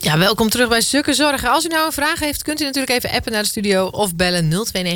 Ja, welkom terug bij Zukken Zorgen. Als u nou een vraag heeft, kunt u natuurlijk even appen naar de studio of bellen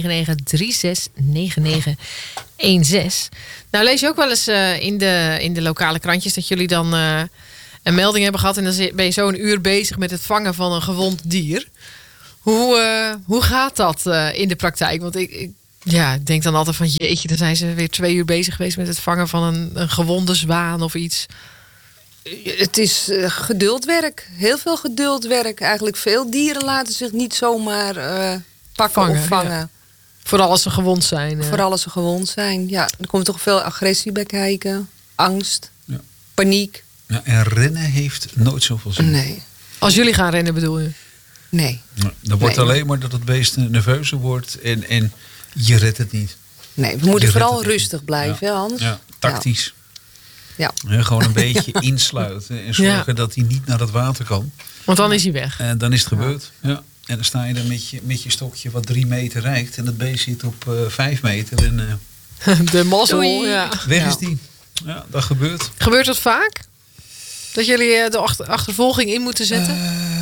0299 369916. Nou, lees je ook wel eens in de lokale krantjes dat jullie dan een melding hebben gehad en dan ben je zo een uur bezig met het vangen van een gewond dier. Hoe gaat dat in de praktijk? Want ik denk dan altijd van jeetje, dan zijn ze weer 2 uur bezig geweest met het vangen van een gewonde zwaan of iets. Het is geduldwerk. Heel veel geduldwerk. Eigenlijk veel dieren laten zich niet zomaar pakken of vangen. Ja. Vooral als ze gewond zijn. Vooral als ze gewond zijn. Ja, er komt toch veel agressie bij kijken. Angst. Ja. Paniek. Ja, en rennen heeft nooit zoveel zin. Nee. Als jullie gaan rennen bedoel je? Nee. Dan wordt alleen maar dat het beest nerveuzer wordt en je redt het niet. Nee, we moeten vooral rustig blijven, Hans. Ja, tactisch. Ja. Gewoon een beetje insluiten en zorgen dat hij niet naar het water kan. Want dan is hij weg. En dan is het gebeurd. Ja. En dan sta je er met je stokje wat 3 meter reikt. En dat beest zit op 5 meter. En, de mazzel. Ja. Weg is die. Ja, dat gebeurt. Gebeurt dat vaak? Dat jullie de achtervolging in moeten zetten?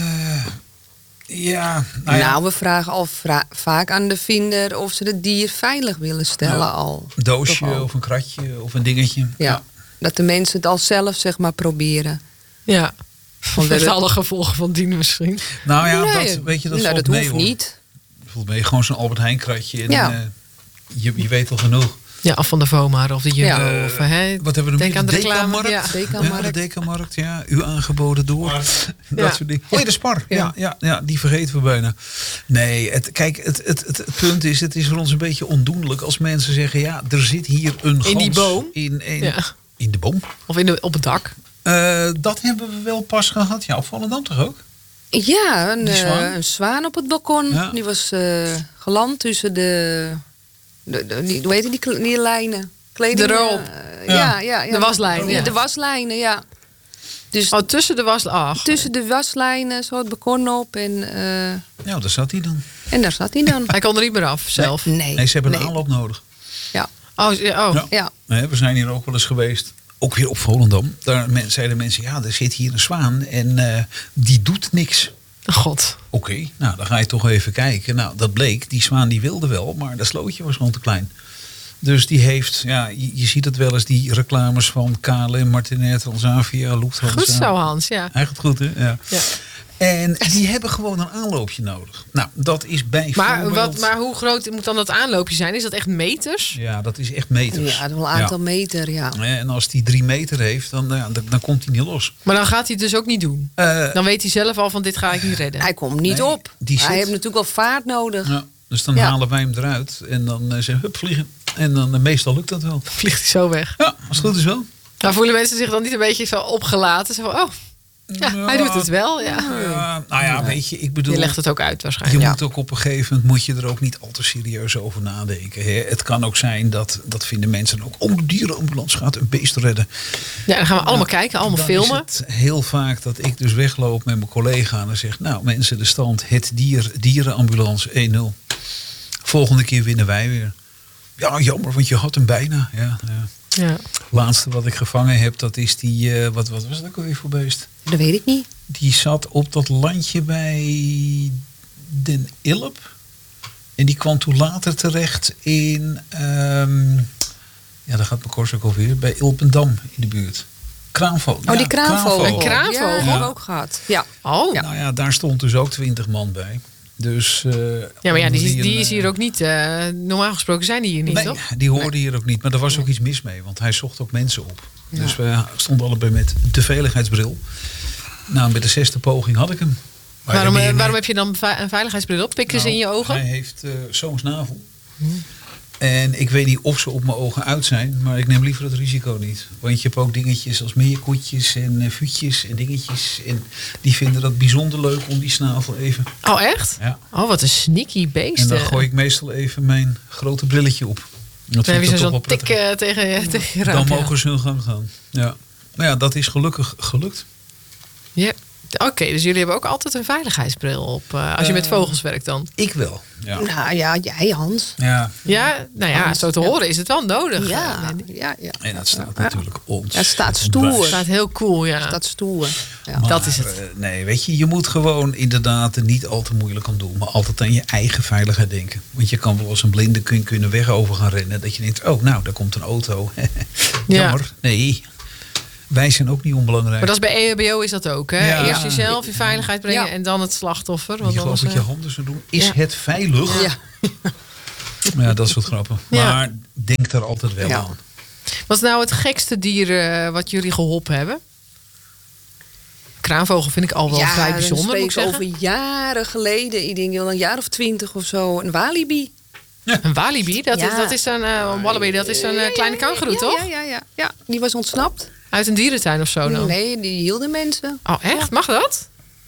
Nou, we vragen al vaak aan de vinder of ze het dier veilig willen stellen al. Een doosje of een kratje of een dingetje. Ja. Dat de mensen het al zelf zeg maar proberen. Ja. Met alle gevolgen van dien misschien. Nou ja, dat hoeft niet. Voelt mee gewoon zo'n Albert Heijn kratje. En, je weet al genoeg. Ja, of van de Vomar of de Jumbo. Wat hebben we denk aan de Dekamarkt. Ja. De Dekamarkt, ja. U aangeboden door. Dat soort dingen. Oh, de Spar. Ja, die vergeten we bijna. Nee, het punt is, het is voor ons een beetje ondoenlijk als mensen zeggen, ja, er zit hier een gans. In die boom? In de boom. Of op het dak? Dat hebben we wel pas gehad. Ja, op Volendam toch ook? Ja, een zwaan op het balkon. Ja. Die was geland tussen hoe heet die lijnen? Kleding, de roop. Ja. De waslijnen. Ja, de waslijnen, ja. Dus tussen de waslijnen. Tussen de waslijnen, zo het balkon op. En, ja, daar zat hij dan. En daar zat hij dan. Hij kon er niet meer af zelf. Nee, ze hebben een aanloop nodig. Ja. Ja. Nee, we zijn hier ook wel eens geweest. Ook weer op Volendam. Daar zeiden mensen, ja, er zit hier een zwaan en die doet niks. God. Oké, nou dan ga je toch even kijken. Nou, dat bleek, die zwaan die wilde wel, maar dat slootje was gewoon te klein. Dus die heeft, ja, je ziet het wel eens, die reclames van KLM, Martinair, Transavia, Lufthansa. Goed zo, Hans, ja. Hij gaat goed, hè? Ja. En die hebben gewoon een aanloopje nodig. Nou, dat is bijvoorbeeld... Maar hoe groot moet dan dat aanloopje zijn? Is dat echt meters? Ja, dat is echt meters. Ja, wel een aantal meter, ja. En als die 3 meter heeft, dan komt hij niet los. Maar dan gaat hij het dus ook niet doen? Dan weet hij zelf al van dit ga ik niet redden? Hij komt niet op. Hij heeft natuurlijk wel vaart nodig. Ja, dus dan halen wij hem eruit en dan zeggen hup, vliegen. En dan meestal lukt dat wel. Vliegt hij zo weg? Ja, als het goed is wel. Maar voelen mensen zich dan niet een beetje zo opgelaten? Zo van, hij doet het wel. Ja. Weet je, ik bedoel... Je legt het ook uit waarschijnlijk. Je moet ook op een gegeven moment moet je er ook niet al te serieus over nadenken. Hè. Het kan ook zijn dat vinden mensen ook... de dierenambulance gaat een beest redden. Ja, dan gaan we allemaal kijken, allemaal dan filmen. Is het heel vaak dat ik dus wegloop met mijn collega en zeg... Nou mensen, de stand, het dierenambulance 1-0. Volgende keer winnen wij weer. Ja, jammer, want je had hem bijna. Ja. Laatste wat ik gevangen heb, dat is die... wat was dat ook alweer voor beest? Dat weet ik niet. Die zat op dat landje bij Den Ilp. En die kwam toen later terecht in... daar gaat mijn kors ook alweer. Bij Ilpendam in de buurt. Kraanvogel. Oh, die kraanvogel. Een kraanvogel? Ja, dat heb ik ook gehad. Ja. Oh. Nou ja, daar stond dus ook 20 man bij. Dus, ja, maar die is hier ook niet. Normaal gesproken zijn die hier niet, toch? Die hoorden hier ook niet. Maar er was ook iets mis mee. Want hij zocht ook mensen op. Ja. Dus we stonden allebei met de veiligheidsbril. Nou, met de 6e poging had ik hem. Waarom heb je dan een veiligheidsbril op? Pikken ze in je ogen? Hij heeft zo'n snavel. En ik weet niet of ze op mijn ogen uit zijn. Maar ik neem liever het risico niet. Want je hebt ook dingetjes als meerkoetjes en vuutjes en dingetjes. En die vinden dat bijzonder leuk om die snavel even... Oh, echt? Ja. Oh, wat een sneaky beest. En dan gooi ik meestal even mijn grote brilletje op. Dat dan heb je zo'n tik tegen je raam. Dan mogen ze hun gang gaan. Ja. Maar ja, dat is gelukkig gelukt. Ja. Oké, dus jullie hebben ook altijd een veiligheidsbril op als je met vogels werkt dan? Ik wel. Ja. Nou ja, jij Hans. Ja. Ja, nou ja, zo te horen is het wel nodig. Ja. En dat staat natuurlijk ons. Ja, het staat stoer. Het staat heel cool, ja. Het staat stoer. Ja. Maar, dat is het. Nee, weet je moet gewoon inderdaad er niet al te moeilijk aan doen. Maar altijd aan je eigen veiligheid denken. Want je kan wel als een blinde kunnen weg over gaan rennen. Dat je denkt, oh nou, daar komt een auto. Jammer. Nee. Wij zijn ook niet onbelangrijk. Maar dat is bij EHBO is dat ook, hè? Ja. Eerst jezelf je veiligheid brengen en dan het slachtoffer. Want je geloof dat je handen zou doen. Is het veilig? Ja. Ja, dat soort grappen. Ja. Maar denk daar altijd wel aan. Wat is nou het gekste dier wat jullie geholpen hebben? Kraanvogel vind ik al wel vrij bijzonder, moet ik zeggen. Over jaren geleden, ik denk wel een jaar of 20 of zo, een walibi. Ja. Een walibi, dat is een wallaby, dat is een kleine kangoeroe, toch? Ja, die was ontsnapt. Uit een dierentuin of zo dan? Nee, die hielden mensen. Oh, echt? Mag dat?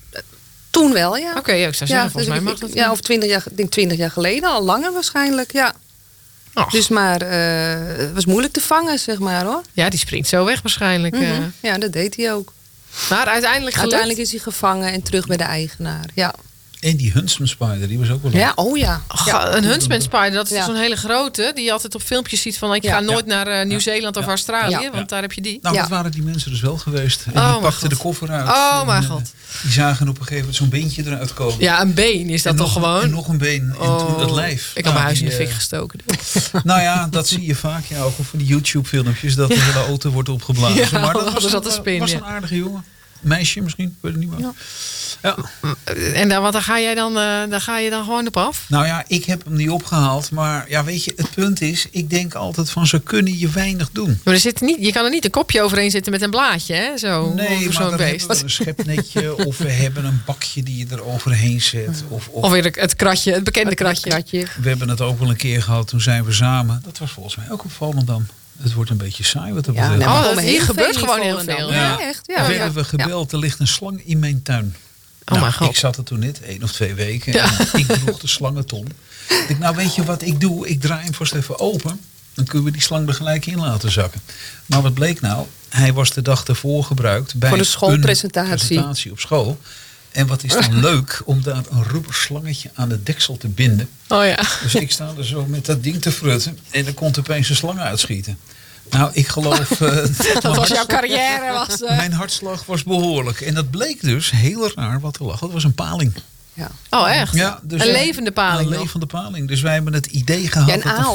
Toen wel, ja. Oké, ik zou zeggen, volgens mij mag dat. Ja, of 20 jaar geleden, al langer waarschijnlijk, ja. Och. Dus maar het was moeilijk te vangen, zeg maar, hoor. Ja, die springt zo weg waarschijnlijk. Ja, dat deed hij ook. Maar uiteindelijk is hij gevangen en terug bij de eigenaar, ja. En die Huntsman Spider, die was ook wel leuk. Ja, oh ja. Een Huntsman Spider, dat is zo'n hele grote, die je altijd op filmpjes ziet van ik ga nooit naar Nieuw-Zeeland of Australië, want daar heb je die. Nou, dat waren die mensen dus wel geweest. En die pakten de koffer uit. Oh mijn god. Die zagen op een gegeven moment zo'n beentje eruit komen. Ja, een been is dat toch gewoon? En nog een been. En toen dat lijf. Ik had mijn huis in de fik gestoken. Nou ja, dat zie je vaak. Ja, ook van die YouTube filmpjes. Dat de hele auto wordt opgeblazen. Ja, maar dat was een een aardige jongen. Meisje misschien, ik weet het niet meer. Ja. En daar ga je dan gewoon op af? Nou ja, ik heb hem niet opgehaald. Maar ja, weet je, het punt is, ik denk altijd van ze kunnen je weinig doen. Maar je kan er niet een kopje overheen zitten met een blaadje, hè? Zo, nee, maar zo'n dan beest. hebben we een schepnetje of we hebben een bakje die je er overheen zet. Of weer het kratje, het bekende kratje. We hebben het ook wel een keer gehad, toen zijn we samen. Dat was volgens mij ook opvallend dan. Het wordt een beetje saai wat er betreft. Hier gebeurt gewoon heel veel. Ja, echt. Ja, hebben we gebeld, er ligt een slang in mijn tuin. Oh mijn god. Ik zat er toen net 1 of 2 weken. En ik droeg de slangenton. Ik denk, nou weet je wat ik doe? Ik draai hem vast even open. Dan kunnen we die slang er gelijk in laten zakken. Maar wat bleek nou? Hij was de dag ervoor gebruikt bij voor de schoolpresentatie. een presentatie op school. En wat is dan leuk om daar een rubber slangetje aan de deksel te binden. Oh ja. Dus ik sta er zo met dat ding te frutten. En er komt opeens een slang uitschieten. Nou, ik geloof... dat was jouw carrière. Mijn hartslag was behoorlijk. En dat bleek dus heel raar wat er lag. Dat was een paling. Ja. Oh, echt? Ja, dus een levende paling. Een levende paling. Dus wij hebben het idee gehad dat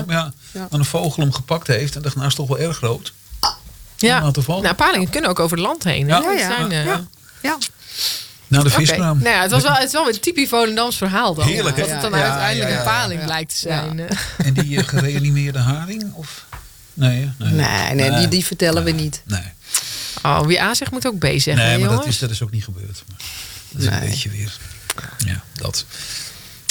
een vogel hem gepakt heeft. En dacht, nou is toch wel erg groot. Ja, nou, palingen kunnen ook over het land heen. Ja. Nou, de viskraam. Nou ja, het is wel een typisch Volendams verhaal dan. Heerlijk, hè? Dat het dan uiteindelijk een paling blijkt te zijn. Ja. En die gereanimeerde haring? Of... Nee, die vertellen we niet. Nee. Oh, wie A zegt moet ook B zeggen. Nee, maar jongens? dat is ook niet gebeurd. Maar dat is een beetje weer... Ja, dat.